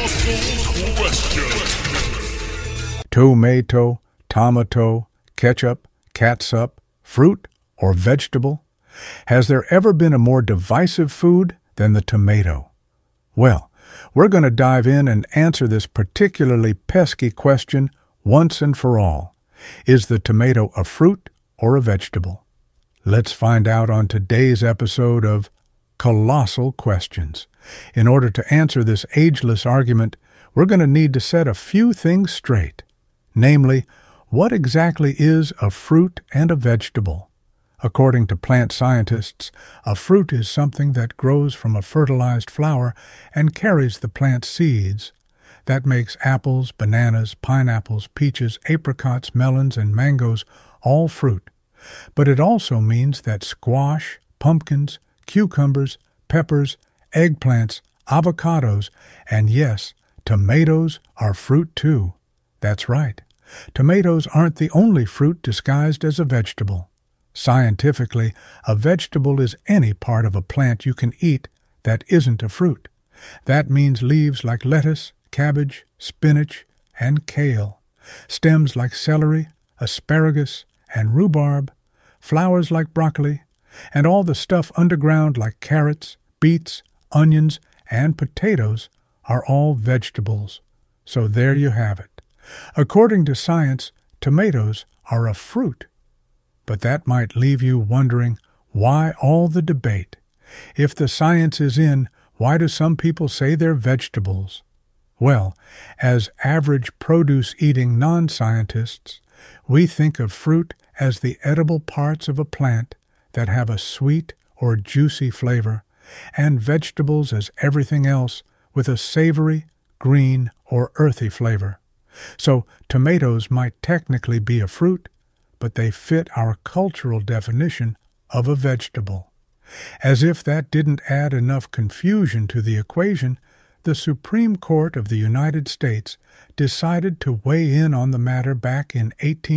Tomato, tomato, ketchup, catsup, fruit, or vegetable? Has there ever been a more divisive food than the tomato? Well, we're going to dive in and answer this particularly pesky question once and for all. Is the tomato a fruit or a vegetable? Let's find out on today's episode of Colossal Questions. In order to answer this ageless argument, we're going to need to set a few things straight. Namely, what exactly is a fruit and a vegetable? According to plant scientists, a fruit is something that grows from a fertilized flower and carries the plant's seeds. That makes apples, bananas, pineapples, peaches, apricots, melons, and mangoes all fruit. But it also means that squash, pumpkins, cucumbers, peppers, eggplants, avocados, and yes, tomatoes are fruit too. That's right. Tomatoes aren't the only fruit disguised as a vegetable. Scientifically, a vegetable is any part of a plant you can eat that isn't a fruit. That means leaves like lettuce, cabbage, spinach, and kale, stems like celery, asparagus, and rhubarb, flowers like broccoli, and all the stuff underground like carrots, beets, onions, and potatoes are all vegetables. So there you have it. According to science, tomatoes are a fruit. But that might leave you wondering, why all the debate? If the science is in, why do some people say they're vegetables? Well, as average produce-eating non-scientists, we think of fruit as the edible parts of a plant that have a sweet or juicy flavor, and vegetables as everything else with a savory, green, or earthy flavor. So tomatoes might technically be a fruit, but they fit our cultural definition of a vegetable. As if that didn't add enough confusion to the equation, the Supreme Court of the United States decided to weigh in on the matter back in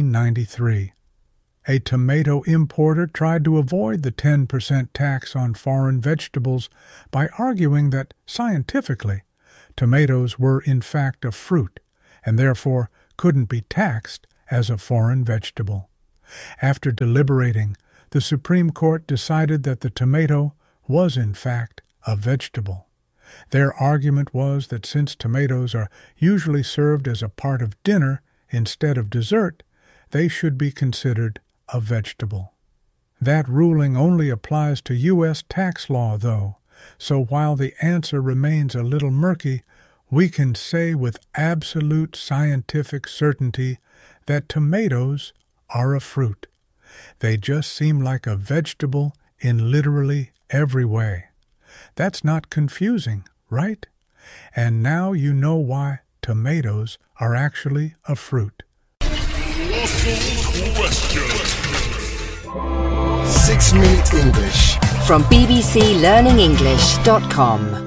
1893. A tomato importer tried to avoid the 10% tax on foreign vegetables by arguing that, scientifically, tomatoes were in fact a fruit and therefore couldn't be taxed as a foreign vegetable. After deliberating, the Supreme Court decided that the tomato was in fact a vegetable. Their argument was that since tomatoes are usually served as a part of dinner instead of dessert, they should be considered a vegetable. That ruling only applies to U.S. tax law, though, so while the answer remains a little murky, we can say with absolute scientific certainty that tomatoes are a fruit. They just seem like a vegetable in literally every way. That's not confusing, right? And now you know why tomatoes are actually a fruit. 6-Minute English From bbclearningenglish.com.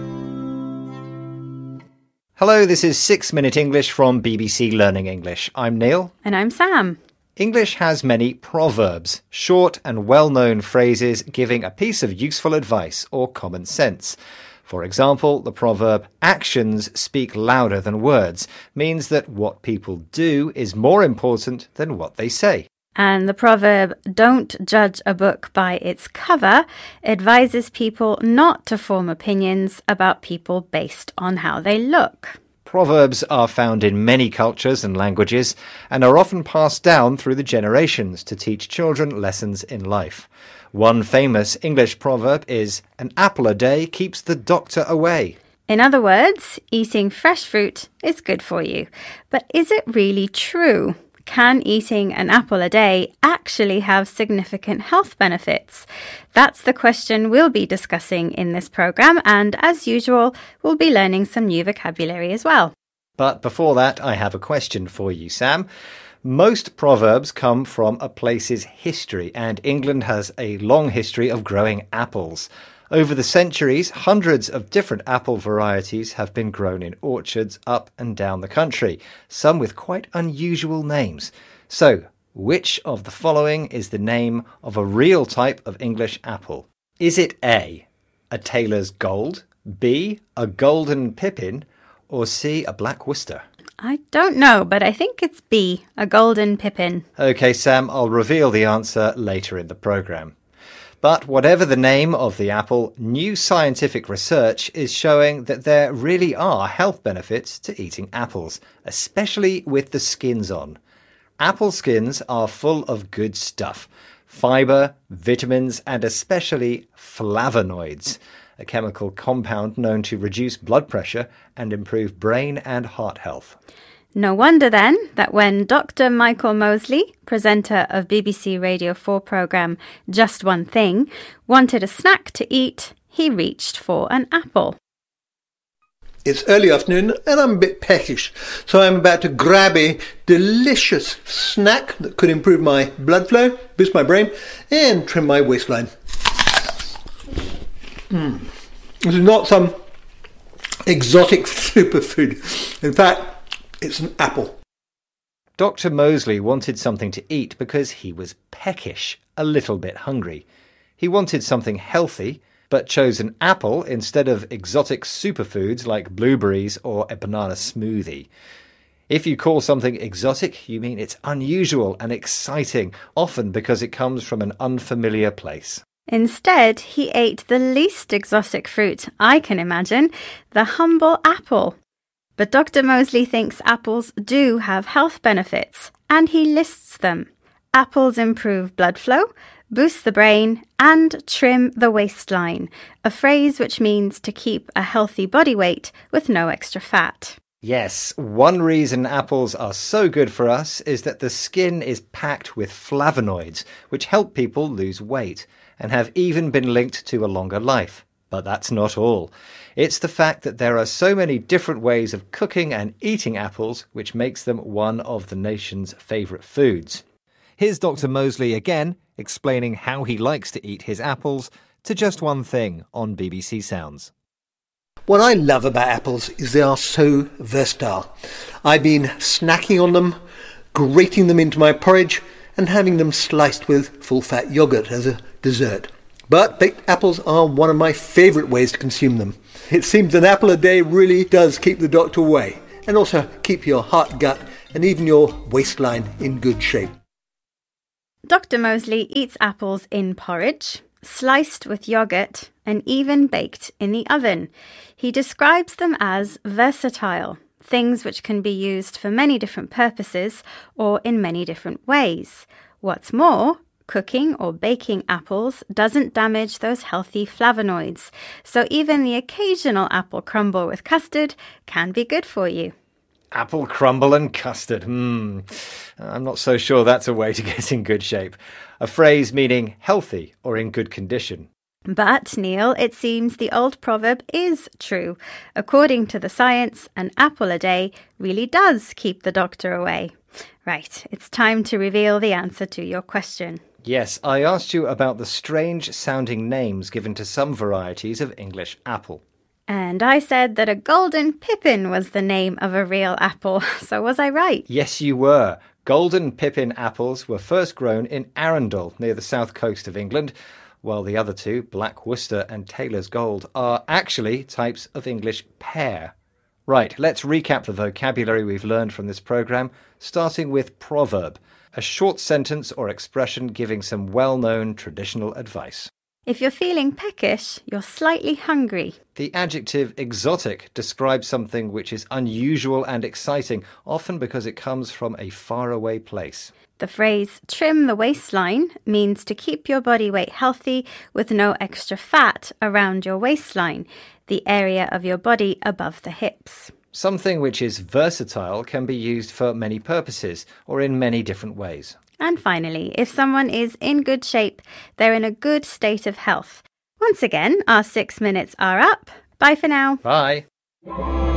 Hello, this is 6-Minute English from BBC Learning English. I'm Neil. And I'm Sam. English has many proverbs, short and well-known phrases giving a piece of useful advice or common sense. For example, the proverb, actions speak louder than words, means that what people do is more important than what they say. And the proverb, don't judge a book by its cover, advises people not to form opinions about people based on how they look. Proverbs are found in many cultures and languages and are often passed down through the generations to teach children lessons in life. One famous English proverb is, an apple a day keeps the doctor away. In other words, eating fresh fruit is good for you. But is it really true? Can eating an apple a day actually have significant health benefits? That's the question we'll be discussing in this programme, and as usual, we'll be learning some new vocabulary as well. But before that, I have a question for you, Sam. Most proverbs come from a place's history, and England has a long history of growing apples. Over the centuries, hundreds of different apple varieties have been grown in orchards up and down the country, some with quite unusual names. So, which of the following is the name of a real type of English apple? Is it A, a tailor's gold, B, a golden pippin, or C, a Black Worcester? I don't know, but I think it's B, a golden pippin. OK, Sam, I'll reveal the answer later in the programme. But whatever the name of the apple, new scientific research is showing that there really are health benefits to eating apples, especially with the skins on. Apple skins are full of good stuff: fibre, vitamins, and especially flavonoids, a chemical compound known to reduce blood pressure and improve brain and heart health. No wonder then that when Dr. Michael Mosley, presenter of BBC Radio 4 programme Just One Thing, wanted a snack to eat, he reached for an apple. It's early afternoon and I'm a bit peckish, so I'm about to grab a delicious snack that could improve my blood flow, boost my brain, and trim my waistline. This is not some exotic superfood. In fact, it's an apple. Dr. Mosley wanted something to eat because he was peckish, a little bit hungry. He wanted something healthy, but chose an apple instead of exotic superfoods like blueberries or a banana smoothie. If you call something exotic, you mean it's unusual and exciting, often because it comes from an unfamiliar place. Instead, he ate the least exotic fruit I can imagine, the humble apple. But Dr. Mosley thinks apples do have health benefits, and he lists them. Apples improve blood flow, boost the brain, and trim the waistline, a phrase which means to keep a healthy body weight with no extra fat. Yes, one reason apples are so good for us is that the skin is packed with flavonoids, which help people lose weight, and have even been linked to a longer life. But that's not all. It's the fact that there are so many different ways of cooking and eating apples, which makes them one of the nation's favourite foods. Here's Dr. Mosley again, explaining how he likes to eat his apples to Just One Thing on BBC Sounds. What I love about apples is they are so versatile. I've been snacking on them, grating them into my porridge, and having them sliced with full-fat yoghurt as a dessert. But baked apples are one of my favourite ways to consume them. It seems an apple a day really does keep the doctor away, and also keep your heart, gut, and even your waistline in good shape. Dr. Mosley eats apples in porridge, sliced with yoghurt, and even baked in the oven. He describes them as versatile, things which can be used for many different purposes or in many different ways. What's more, cooking or baking apples doesn't damage those healthy flavonoids, so even the occasional apple crumble with custard can be good for you. Apple crumble and custard. I'm not so sure that's a way to get in good shape. A phrase meaning healthy or in good condition. But, Neil, it seems the old proverb is true. According to the science, an apple a day really does keep the doctor away. Right, it's time to reveal the answer to your question. Yes, I asked you about the strange-sounding names given to some varieties of English apple. And I said that a golden pippin was the name of a real apple. So was I right? Yes, you were. Golden pippin apples were first grown in Arundel, near the south coast of England, while the other two, Black Worcester and Taylor's Gold, are actually types of English pear. Right, let's recap the vocabulary we've learned from this programme, starting with proverb, a short sentence or expression giving some well-known traditional advice. If you're feeling peckish, you're slightly hungry. The adjective exotic describes something which is unusual and exciting, often because it comes from a faraway place. The phrase trim the waistline means to keep your body weight healthy with no extra fat around your waistline, the area of your body above the hips. Something which is versatile can be used for many purposes or in many different ways. And finally, if someone is in good shape, they're in a good state of health. Once again, our 6 minutes are up. Bye for now. Bye.